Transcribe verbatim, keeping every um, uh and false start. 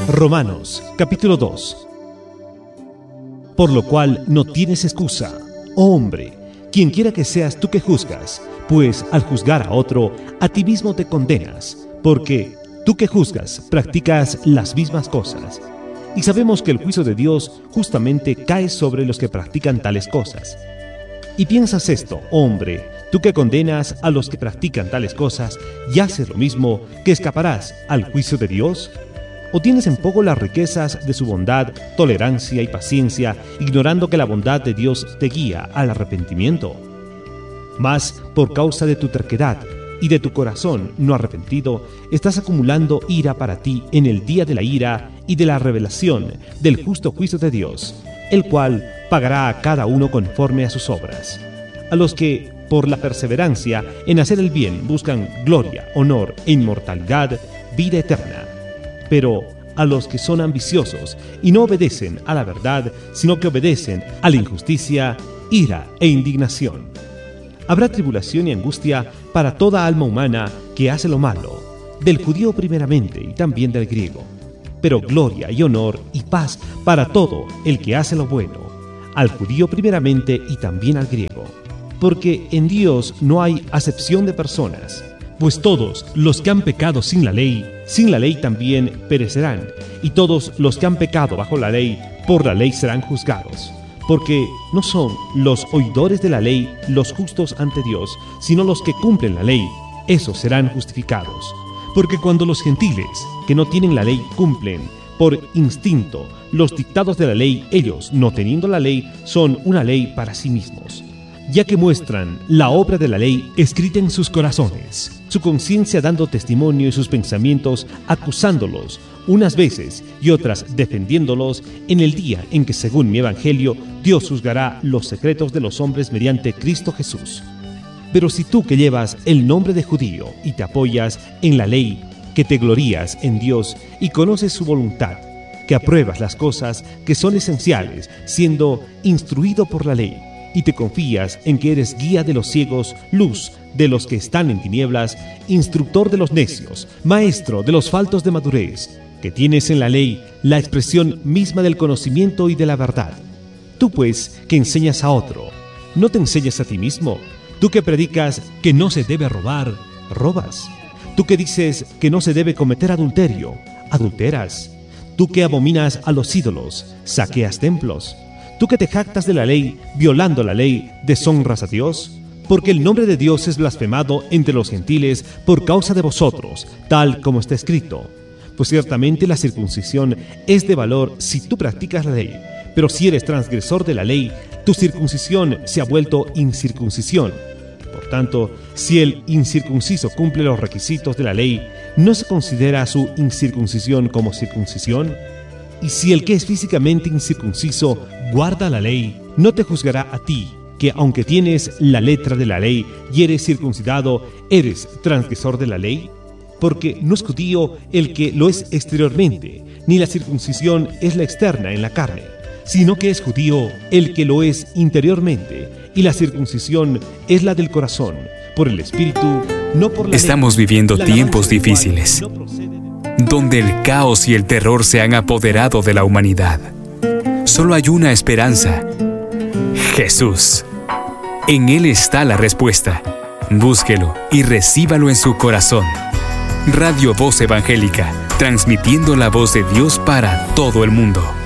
Romanos, capítulo dos. Por lo cual no tienes excusa, oh hombre, quien quiera que seas tú que juzgas, pues al juzgar a otro, a ti mismo te condenas, porque tú que juzgas practicas las mismas cosas. Y sabemos que el juicio de Dios justamente cae sobre los que practican tales cosas. Y piensas esto, hombre, tú que condenas a los que practican tales cosas y haces lo mismo, ¿que escaparás al juicio de Dios? ¿O tienes en poco las riquezas de su bondad, tolerancia y paciencia, ignorando que la bondad de Dios te guía al arrepentimiento? Mas, por causa de tu terquedad y de tu corazón no arrepentido, estás acumulando ira para ti en el día de la ira y de la revelación del justo juicio de Dios, el cual pagará a cada uno conforme a sus obras. A los que, por la perseverancia en hacer el bien, buscan gloria, honor e inmortalidad, vida eterna. Pero a los que son ambiciosos y no obedecen a la verdad, sino que obedecen a la injusticia, ira e indignación. Habrá tribulación y angustia para toda alma humana que hace lo malo, del judío primeramente y también del griego. Pero gloria y honor y paz para todo el que hace lo bueno, al judío primeramente y también al griego. Porque en Dios no hay acepción de personas, pues todos los que han pecado sin la ley, sin la ley también perecerán, y todos los que han pecado bajo la ley, por la ley serán juzgados. Porque no son los oidores de la ley los justos ante Dios, sino los que cumplen la ley, esos serán justificados. Porque cuando los gentiles, que no tienen la ley, cumplen por instinto los dictados de la ley, ellos, no teniendo la ley, son una ley para sí mismos, ya que muestran la obra de la ley escrita en sus corazones, su conciencia dando testimonio y sus pensamientos acusándolos, unas veces y otras defendiéndolos, en el día en que, según mi evangelio, Dios juzgará los secretos de los hombres mediante Cristo Jesús. Pero si tú que llevas el nombre de judío y te apoyas en la ley, que te glorías en Dios y conoces su voluntad, que apruebas las cosas que son esenciales, siendo instruido por la ley, y te confías en que eres guía de los ciegos, luz de los que están en tinieblas, instructor de los necios, maestro de los faltos de madurez, que tienes en la ley la expresión misma del conocimiento y de la verdad. Tú pues, que enseñas a otro, ¿no te enseñas a ti mismo? Tú que predicas que no se debe robar, ¿robas? Tú que dices que no se debe cometer adulterio, ¿adulteras? Tú que abominas a los ídolos, ¿saqueas templos? Tú que te jactas de la ley, violando la ley, ¿deshonras a Dios? Porque el nombre de Dios es blasfemado entre los gentiles por causa de vosotros, tal como está escrito. Pues ciertamente la circuncisión es de valor si tú practicas la ley, pero si eres transgresor de la ley, tu circuncisión se ha vuelto incircuncisión. Por tanto, si el incircunciso cumple los requisitos de la ley, ¿no se considera su incircuncisión como circuncisión? Y si el que es físicamente incircunciso guarda la ley, ¿no te juzgará a ti, que aunque tienes la letra de la ley y eres circuncidado, eres transgresor de la ley? Porque no es judío el que lo es exteriormente, ni la circuncisión es la externa en la carne, sino que es judío el que lo es interiormente, y la circuncisión es la del corazón, por el Espíritu, no por la Estamos ley. viviendo La tiempos alabanza del cual difíciles, no procede de- donde el caos y el terror se han apoderado de la humanidad. Solo hay una esperanza: Jesús. En Él está la respuesta. Búsquelo y recíbalo en su corazón. Radio Voz Evangélica, transmitiendo la voz de Dios para todo el mundo.